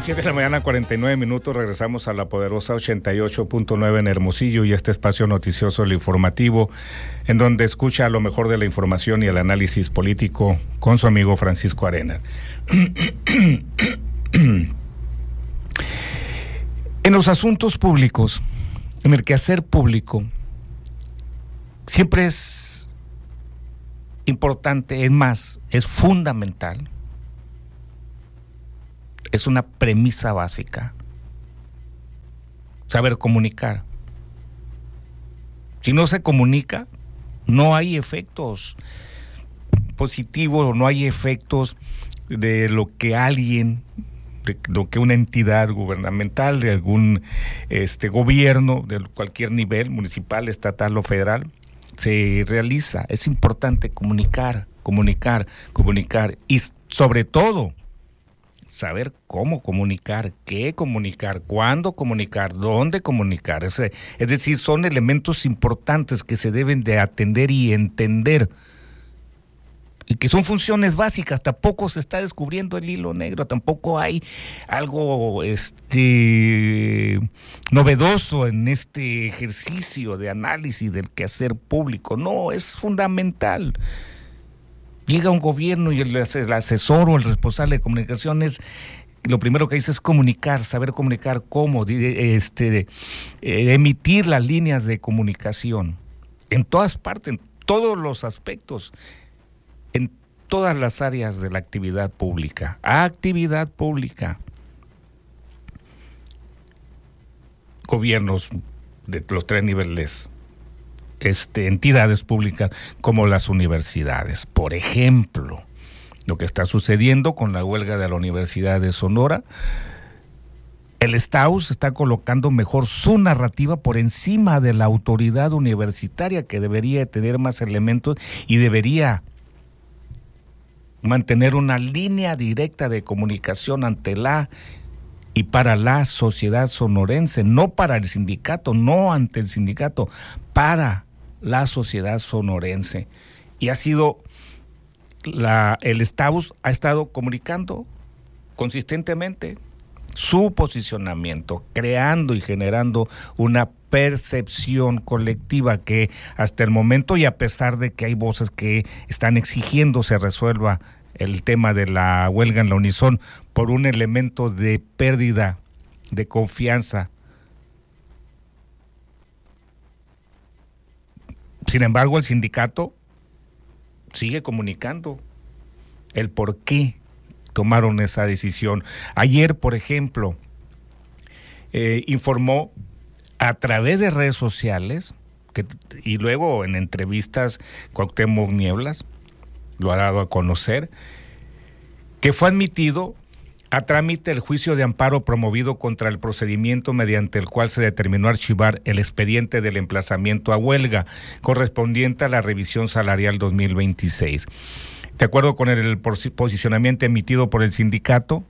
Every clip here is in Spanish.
7 de la mañana, 49 minutos, regresamos a la poderosa 88.9 en Hermosillo y este espacio noticioso, el informativo, en donde escucha lo mejor de la información y el análisis político con su amigo Francisco Arenas. En los asuntos públicos, en el quehacer público, siempre es importante, es más, es fundamental. Es una premisa básica. Saber comunicar. Si no se comunica, no hay efectos positivos, no hay efectos de lo que alguien, de lo que una entidad gubernamental, de algún gobierno, de cualquier nivel, municipal, estatal o federal, se realiza. Es importante comunicar y sobre todo saber cómo comunicar, qué comunicar, cuándo comunicar, dónde comunicar. Es decir, son elementos importantes que se deben de atender y entender, y que son funciones básicas. Tampoco se está descubriendo el hilo negro, tampoco hay algo novedoso en este ejercicio de análisis del quehacer público. No, es fundamental. Llega un gobierno y el asesor o el responsable de comunicaciones, lo primero que dice es comunicar, saber comunicar cómo, emitir las líneas de comunicación en todas partes, en todos los aspectos, en todas las áreas de la actividad pública. Gobiernos de los tres niveles, entidades públicas como las universidades. Por ejemplo, lo que está sucediendo con la huelga de la Universidad de Sonora, el STAUS está colocando mejor su narrativa por encima de la autoridad universitaria, que debería tener más elementos y debería mantener una línea directa de comunicación ante la y para la sociedad sonorense, no para el sindicato, no ante el sindicato, para la sociedad sonorense. Y ha sido el STAUS ha estado comunicando consistentemente su posicionamiento, creando y generando una percepción colectiva que hasta el momento, y a pesar de que hay voces que están exigiendo se resuelva el tema de la huelga en la Unison por un elemento de pérdida de confianza, sin embargo, el sindicato sigue comunicando el por qué tomaron esa decisión. Ayer, por ejemplo, informó a través de redes sociales y luego en entrevistas Cuauhtémoc Nieblas lo ha dado a conocer, que fue admitido a trámite el juicio de amparo promovido contra el procedimiento mediante el cual se determinó archivar el expediente del emplazamiento a huelga correspondiente a la revisión salarial 2026. De acuerdo con el posicionamiento emitido por el sindicato,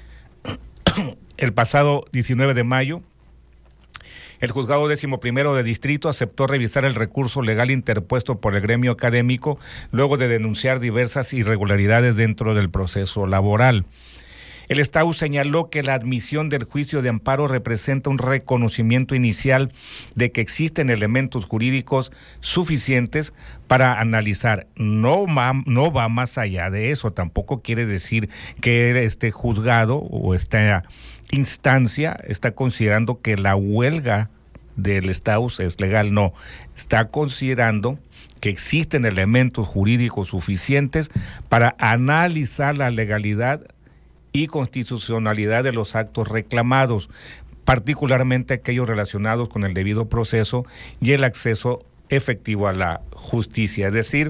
el pasado 19 de mayo, el juzgado 11º de distrito aceptó revisar el recurso legal interpuesto por el gremio académico luego de denunciar diversas irregularidades dentro del proceso laboral. El STAUS señaló que la admisión del juicio de amparo representa un reconocimiento inicial de que existen elementos jurídicos suficientes para analizar. No va más allá de eso. Tampoco quiere decir que este juzgado o esta instancia está considerando que la huelga del STAUS es legal. No, está considerando que existen elementos jurídicos suficientes para analizar la legalidad y constitucionalidad de los actos reclamados, particularmente aquellos relacionados con el debido proceso y el acceso efectivo a la justicia. Es decir,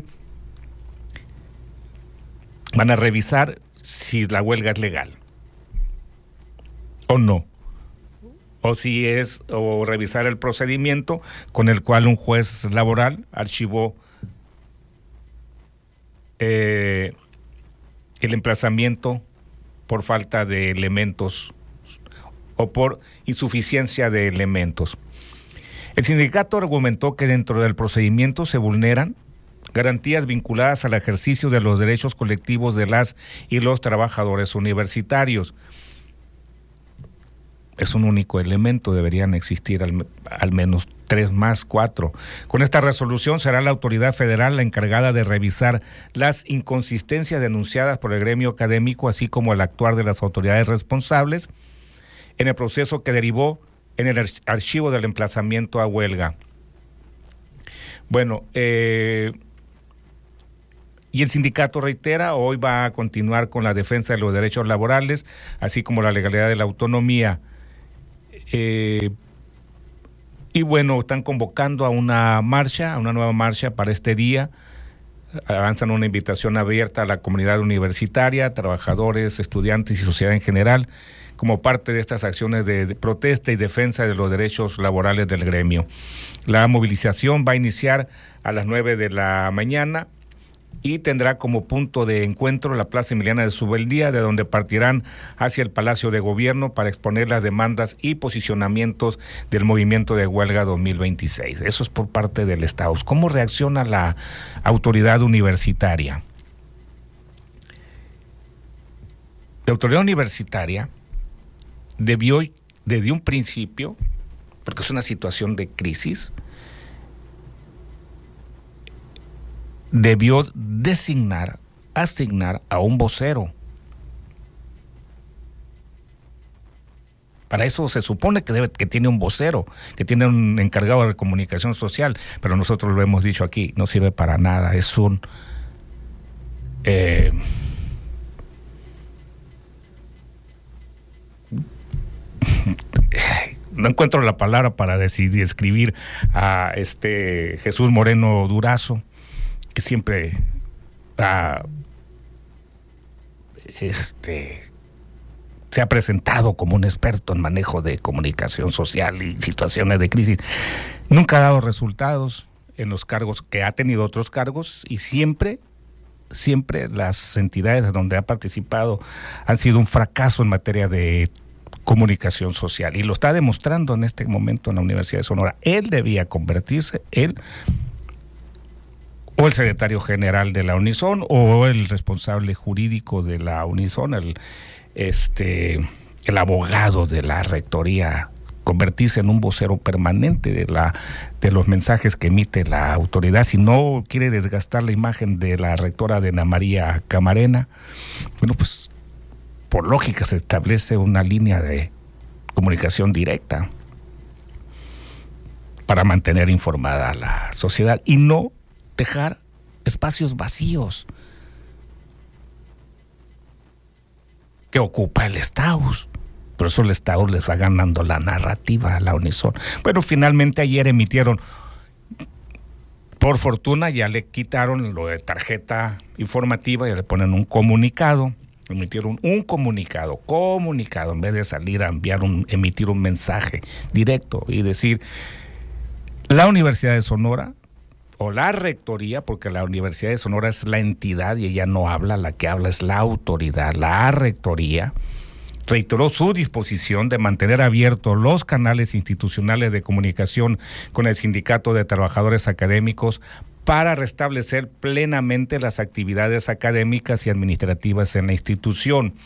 van a revisar si la huelga es legal o no, o revisar el procedimiento con el cual un juez laboral archivó el emplazamiento por falta de elementos o por insuficiencia de elementos. El sindicato argumentó que dentro del procedimiento se vulneran garantías vinculadas al ejercicio de los derechos colectivos de las y los trabajadores universitarios. es un único elemento, deberían existir al menos 3 más, 4. Con esta resolución será la autoridad federal la encargada de revisar las inconsistencias denunciadas por el gremio académico, así como el actuar de las autoridades responsables en el proceso que derivó en el archivo del emplazamiento a huelga. Bueno, y el sindicato reitera, hoy va a continuar con la defensa de los derechos laborales, así como la legalidad de la autonomía. Y bueno, están convocando a una nueva marcha para este día. Avanzan una invitación abierta a la comunidad universitaria, trabajadores, estudiantes y sociedad en general, como parte de estas acciones de protesta y defensa de los derechos laborales del gremio. La movilización va a iniciar a las 9 de la mañana y tendrá como punto de encuentro la Plaza Emiliana de Subeldía, de donde partirán hacia el Palacio de Gobierno para exponer las demandas y posicionamientos del movimiento de huelga 2026. Eso es por parte del Estado. ¿Cómo reacciona la autoridad universitaria? La autoridad universitaria debió, desde un principio, porque es una situación de crisis, debió asignar a un vocero. Para eso se supone que tiene un vocero, que tiene un encargado de comunicación social, pero nosotros lo hemos dicho aquí, no sirve para nada, es un... no encuentro la palabra para describir a Jesús Moreno Durazo, que siempre se ha presentado como un experto en manejo de comunicación social y situaciones de crisis. Nunca ha dado resultados en los cargos, que ha tenido otros cargos, y siempre las entidades donde ha participado han sido un fracaso en materia de comunicación social, y lo está demostrando en este momento en la Universidad de Sonora. Él debía convertirse, o el secretario general de la Unison, o el responsable jurídico de la Unison, el abogado de la rectoría, convertirse en un vocero permanente de los mensajes que emite la autoridad, si no quiere desgastar la imagen de la rectora de Ana María Camarena. Bueno, pues por lógica se establece una línea de comunicación directa para mantener informada a la sociedad y no dejar espacios vacíos que ocupa el Estaus. Por eso el Estaus les va ganando la narrativa a la Unison. Bueno, finalmente ayer emitieron, por fortuna ya le quitaron lo de tarjeta informativa, ya le ponen un comunicado. Emitieron un comunicado, en vez de salir a emitir un mensaje directo y decir: la Universidad de Sonora, o la rectoría, porque la Universidad de Sonora es la entidad y ella no habla, la que habla es la autoridad, la rectoría, reiteró su disposición de mantener abiertos los canales institucionales de comunicación con el Sindicato de Trabajadores Académicos para restablecer plenamente las actividades académicas y administrativas en la institución.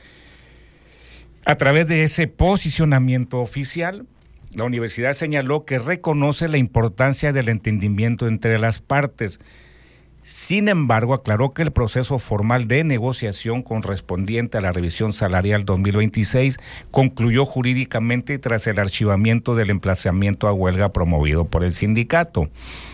A través de ese posicionamiento oficial, la universidad señaló que reconoce la importancia del entendimiento entre las partes. Sin embargo, aclaró que el proceso formal de negociación correspondiente a la revisión salarial 2026 concluyó jurídicamente tras el archivamiento del emplazamiento a huelga promovido por el sindicato.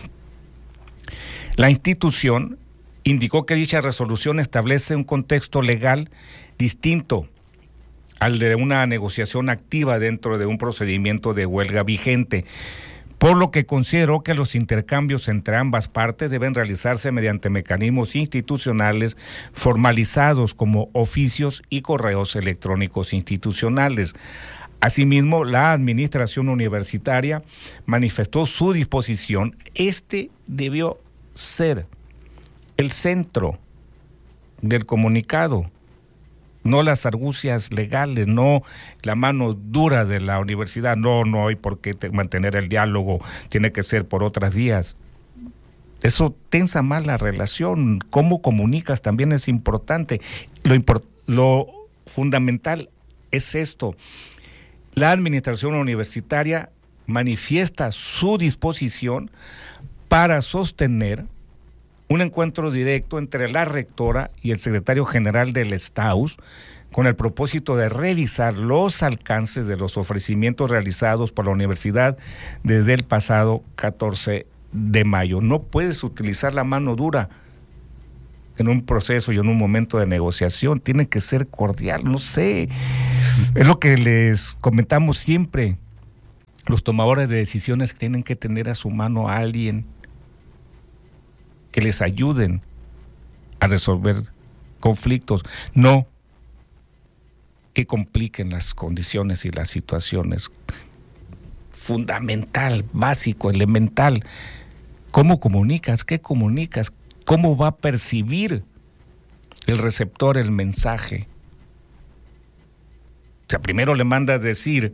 La institución indicó que dicha resolución establece un contexto legal distinto al de una negociación activa dentro de un procedimiento de huelga vigente, por lo que consideró que los intercambios entre ambas partes deben realizarse mediante mecanismos institucionales formalizados como oficios y correos electrónicos institucionales. Asimismo, la administración universitaria manifestó su disposición. Debió ser el centro del comunicado, no las argucias legales, no la mano dura de la universidad. No hay por qué mantener el diálogo, tiene que ser por otras vías. Eso tensa más la relación. Cómo comunicas también es importante. Lo fundamental es esto: la administración universitaria manifiesta su disposición para sostener un encuentro directo entre la rectora y el secretario general del STAUS con el propósito de revisar los alcances de los ofrecimientos realizados por la universidad desde el pasado 14 de mayo. No puedes utilizar la mano dura en un proceso y en un momento de negociación. Tiene que ser cordial, no sé. Es lo que les comentamos siempre. Los tomadores de decisiones tienen que tener a su mano a alguien que les ayuden a resolver conflictos, no que compliquen las condiciones y las situaciones. Fundamental, básico, elemental. ¿Cómo comunicas? ¿Qué comunicas? ¿Cómo va a percibir el receptor el mensaje? O sea, primero le mandas decir,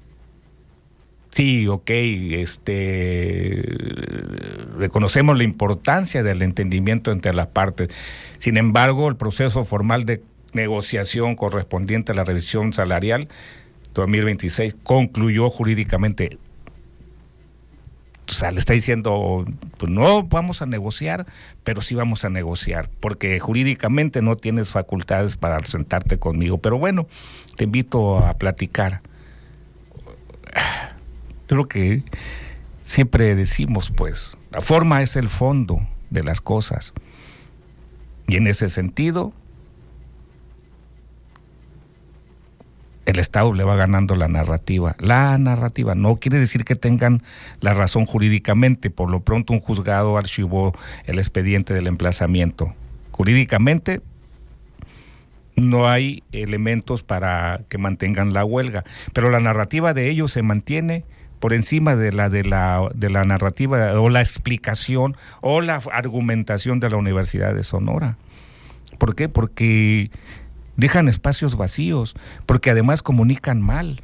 sí, ok, reconocemos la importancia del entendimiento entre las partes. Sin embargo, el proceso formal de negociación correspondiente a la revisión salarial 2026 concluyó jurídicamente. O sea, le está diciendo, pues no vamos a negociar, pero sí vamos a negociar, porque jurídicamente no tienes facultades para sentarte conmigo. Pero bueno, te invito a platicar. Es lo que siempre decimos, pues, la forma es el fondo de las cosas. Y en ese sentido, el Estado le va ganando la narrativa. La narrativa no quiere decir que tengan la razón jurídicamente. Por lo pronto, un juzgado archivó el expediente del emplazamiento. Jurídicamente, no hay elementos para que mantengan la huelga, pero la narrativa de ellos se mantiene por encima de la narrativa o la explicación o la argumentación de la Universidad de Sonora. ¿Por qué? Porque dejan espacios vacíos, porque además comunican mal.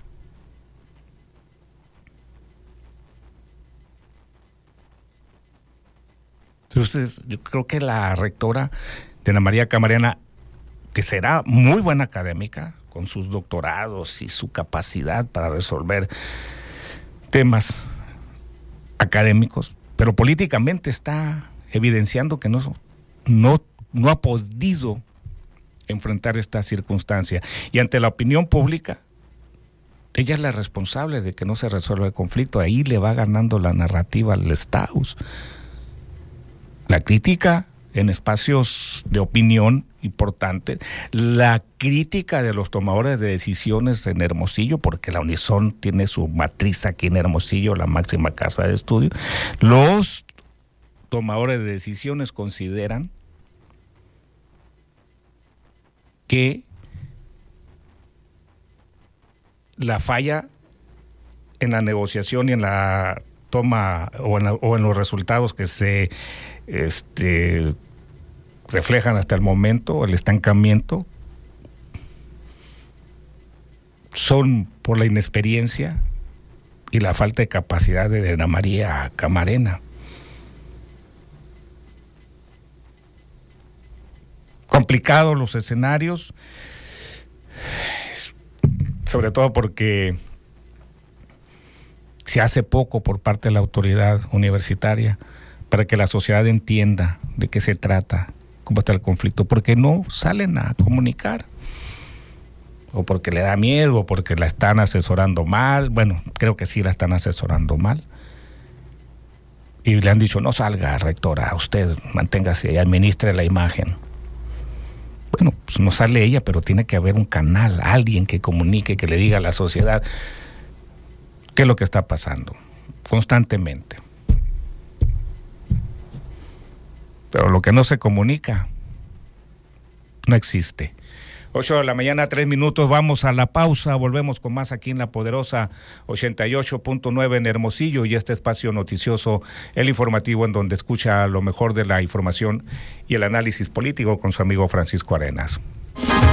Entonces, yo creo que la rectora de Ana María Camarena, que será muy buena académica, con sus doctorados y su capacidad para resolver temas académicos, pero políticamente está evidenciando que no ha podido enfrentar esta circunstancia. Y ante la opinión pública, ella es la responsable de que no se resuelva el conflicto. Ahí le va ganando la narrativa al STAUS. La crítica en espacios de opinión importantes, la crítica de los tomadores de decisiones en Hermosillo, porque la Unison tiene su matriz aquí en Hermosillo, la máxima casa de estudio. Los tomadores de decisiones consideran que la falla en la negociación y en la toma o en los resultados que se reflejan hasta el momento, el estancamiento, son por la inexperiencia y la falta de capacidad de Ana María Camarena. Complicados los escenarios, sobre todo porque se hace poco por parte de la autoridad universitaria para que la sociedad entienda de qué se trata, cómo está el conflicto, porque no salen a comunicar, o porque le da miedo, o porque la están asesorando mal. Bueno, creo que sí la están asesorando mal. Y le han dicho, no salga, rectora, usted manténgase y administre la imagen. Bueno, pues no sale ella, pero tiene que haber un canal, alguien que comunique, que le diga a la sociedad qué es lo que está pasando, constantemente. Pero lo que no se comunica no existe. 8 de la mañana, 3 minutos, vamos a la pausa, volvemos con más aquí en la poderosa 88.9 en Hermosillo y este espacio noticioso, el informativo, en donde escucha lo mejor de la información y el análisis político con su amigo Francisco Arenas.